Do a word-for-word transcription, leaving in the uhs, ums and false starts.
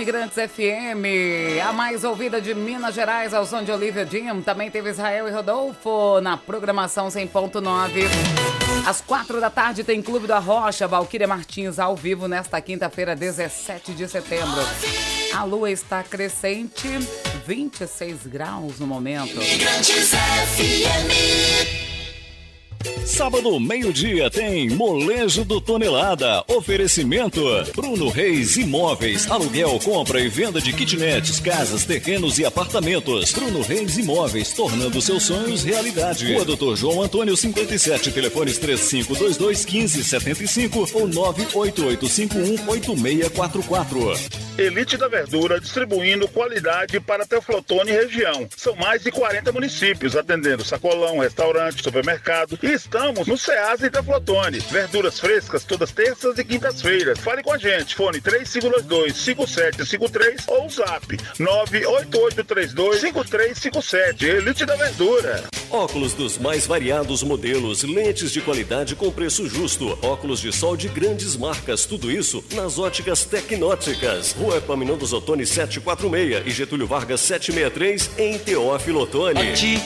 Imigrantes F M, a mais ouvida de Minas Gerais, ao som de Olivia Jim. Também teve Israel e Rodolfo na programação cem ponto nove. Às quatro da tarde tem Clube da Rocha, Valquíria Martins ao vivo nesta quinta-feira, dezessete de setembro. A lua está crescente, vinte e seis graus no momento. Imigrantes F M. Sábado, meio-dia, tem Molejo do Tonelada. Oferecimento Bruno Reis Imóveis. Aluguel, compra e venda de kitnets, casas, terrenos e apartamentos. Bruno Reis Imóveis, tornando seus sonhos realidade. Rua Doutor João Antônio, cinquenta e sete. Telefones três cinco dois dois, um cinco sete cinco ou nove oito oito cinco um oito seis quatro quatro. Elite da Verdura, distribuindo qualidade para Teoflotone e região. São mais de quarenta municípios, atendendo sacolão, restaurante, supermercado. E estamos no Ceasa e Teoflotone. Verduras frescas todas terças e quintas-feiras. Fale com a gente. Fone três cinco dois dois, cinco sete cinco três ou zap nove oito oito três dois, cinco três cinco sete. Elite da Verdura. Óculos dos mais variados modelos, lentes de qualidade com preço justo, óculos de sol de grandes marcas, tudo isso nas óticas Tecnóticas. Rua Epaminondas Ottoni setecentos e quarenta e seis e Getúlio Vargas setecentos e sessenta e três em Teófilo Otoni.